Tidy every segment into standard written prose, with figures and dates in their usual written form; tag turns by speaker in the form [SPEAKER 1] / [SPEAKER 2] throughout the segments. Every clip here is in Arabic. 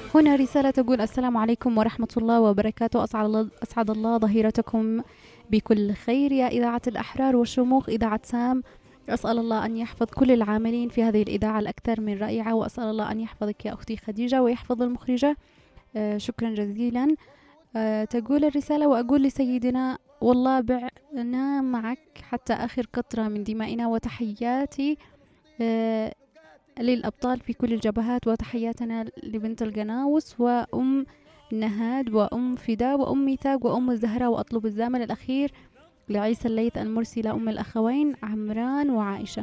[SPEAKER 1] هنا رسالة تقول: السلام عليكم ورحمة الله وبركاته، أسعد الله ظهيرتكم بكل خير يا إذاعة الأحرار والشموخ، إذاعة سام. أسأل الله أن يحفظ كل العاملين في هذه الإذاعة الأكثر من رائعة، وأسأل الله أن يحفظك يا أختي خديجة ويحفظ المخرجة. شكرا جزيلا. تقول الرسالة: وأقول لسيدنا والله بعنا معك حتى آخر قطرة من دمائنا، وتحياتي للأبطال في كل الجبهات، وتحياتنا لبنت القناوس وأم نهاد وأم فدا وأم ميثاق وأم الزهراء، وأطلب الزامن الأخير لعيسى الليث المرسي أم الأخوين عمران وعائشة.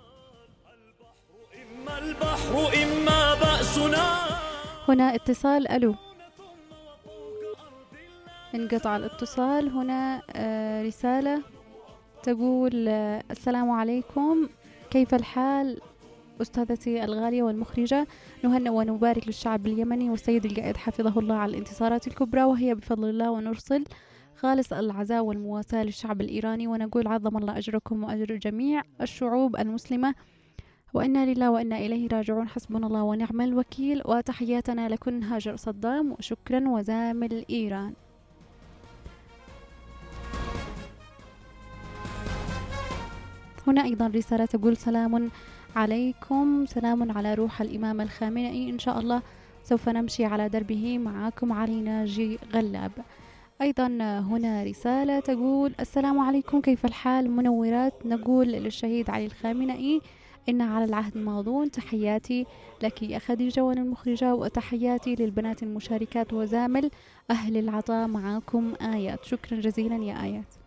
[SPEAKER 2] إما البحر إما بأسنا.
[SPEAKER 1] هنا اتصال. ألو، انقطع الاتصال. هنا رسالة تقول: السلام عليكم، كيف الحال أستاذتي الغالية والمخرجة؟ نهنئ ونبارك للشعب اليمني والسيد القائد حفظه الله على الانتصارات الكبرى، وهي بفضل الله، ونرسل خالص العزاء والمواساة للشعب الإيراني، ونقول: عظم الله أجركم وأجر جميع الشعوب المسلمة، وإنا لله وإنا إليه راجعون، حسبنا الله ونعم الوكيل، وتحياتنا لكن هاجر صدام، وشكرا وزامل إيران. هنا أيضا رسالة تقول: سلام عليكم، سلام على روح الإمام الخامنئي، إن شاء الله سوف نمشي على دربه معكم علي ناجي غلاب. أيضا هنا رسالة تقول: السلام عليكم، كيف الحال منورات؟ نقول للشهيد علي الخامنئي: إن على العهد ماضون. تحياتي لك يا خديجة والمخرجة، وتحياتي للبنات المشاركات وزامل أهل العطاء، معاكم آيات. شكرا جزيلا يا آيات.